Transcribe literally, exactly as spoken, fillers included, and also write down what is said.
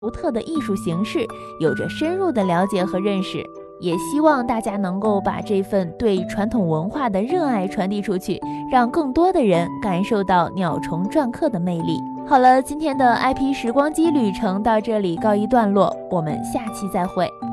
独特的艺术形式有着深入的了解和认识，也希望大家能够把这份对传统文化的热爱传递出去，让更多的人感受到鸟虫篆刻的魅力。好了，今天的 I P 时光机旅程到这里告一段落，我们下期再会。